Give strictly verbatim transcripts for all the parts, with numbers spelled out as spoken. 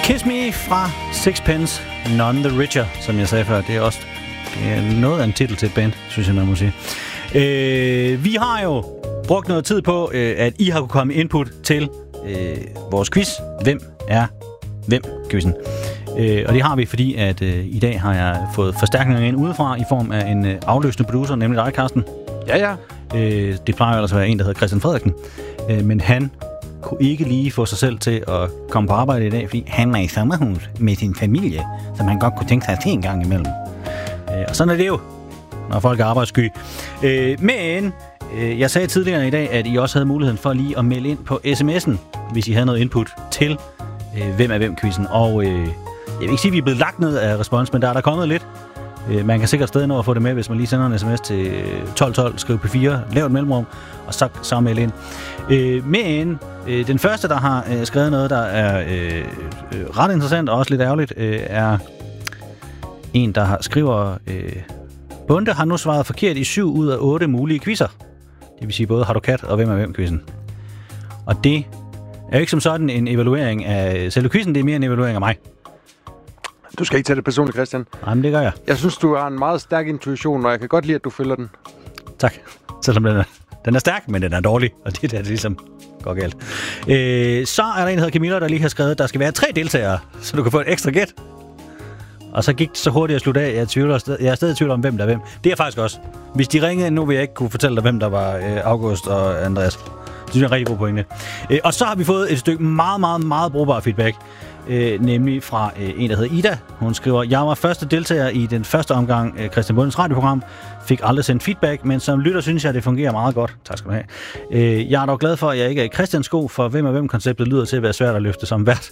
Kiss Me fra Sixpence None the Richer, som jeg sagde før. Det er også det er noget af en titel til et band, synes jeg, man må sige. Øh, vi har jo brugt noget tid på, øh, at I har kunne komme input til øh, vores quiz. Hvem er hvem-quizzen? Øh, og det har vi, fordi at øh, i dag har jeg fået forstærkninger ind udefra i form af en øh, afløsende producer, nemlig dig, Carsten. Ja, ja. Øh, det plejer ellers at være en, der hedder Christian Frederiksen. Øh, men han kunne ikke lige få sig selv til at komme på arbejde i dag, fordi han er i sommerhus med sin familie, som han godt kunne tænke sig til en gang imellem. Øh, og sådan er det jo, når folk er arbejdssky. Øh, men øh, jeg sagde tidligere i dag, at I også havde muligheden for lige at melde ind på sms'en, hvis I havde noget input til øh, Hvem er hvem-quizzen. Og øh, jeg vil ikke sige, at vi er blevet lagt ned af respons, men der er der kommet lidt. Øh, man kan sikkert stadig nå at få det med, hvis man lige sender en sms til tolv tolv, skriv P fire, lav et mellemrum, og så, så meld ind. Øh, men øh, den første, der har øh, skrevet noget, der er øh, øh, ret interessant og også lidt ærgerligt, øh, er en, der har, skriver... Øh, Bunde har nu svaret forkert i syv ud af otte mulige quizzer. Det vil sige både Har du kat og Hvem er hvem-quizzen. Og det er jo ikke som sådan en evaluering af selve quizzen, det er mere en evaluering af mig. Du skal ikke tage det personligt, Christian. Nej, men det gør jeg. Jeg synes, du har en meget stærk intuition, og jeg kan godt lide, at du følger den. Tak. Selvom den er, den er stærk, men den er dårlig, og det er der, det ligesom går galt. Øh, så er der en, der hedder Camilla, der lige har skrevet, at der skal være tre deltagere, så du kan få et ekstra gæt. Og så gik det så hurtigt at slutte af. Jeg, tvivler, jeg er stadig i tvivl om, hvem der er hvem. Det er faktisk også. Hvis de ringede nu, vil jeg ikke kunne fortælle dig, hvem der var øh, August og Andreas. Det synes jeg er en rigtig god pointe. Øh, og så har vi fået et stykke meget, meget, meget brugbar feedback. Øh, nemlig fra øh, en, der hedder Ida. Hun skriver, jeg var første deltager i den første omgang øh, Christian Bundes radioprogram. Fik aldrig sendt feedback, men som lytter synes jeg, det fungerer meget godt. Tak skal du have. Øh, jeg er dog glad for, at jeg ikke er i Christians sko, for hvem er hvem-konceptet lyder til at være svært at løfte som vært.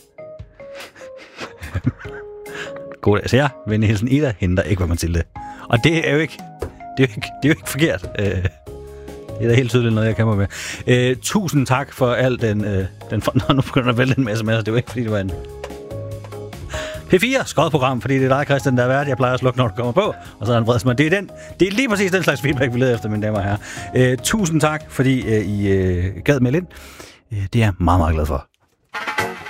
God dag. Så jeg, venlig hilsen Ida, henter ikke, hvad man til det. Og det er jo ikke, det er jo ikke, det er jo ikke forkert. Øh, det er da helt tydeligt noget, jeg kan med. Øh, tusind tak for alt den... Øh, den for, nu begynder at vælge en masse masser. Det var ikke, fordi det var en P fire skodprogram, fordi det er dig, Christian, der er vært. Jeg plejer at slukke, når du kommer på. Og så er han vredsmand. Det er, den, det er lige præcis den slags feedback, vi leder efter, mine damer og herrer. Øh, tusind tak, fordi øh, I øh, gad med ind. Øh, det er jeg meget, meget glad for.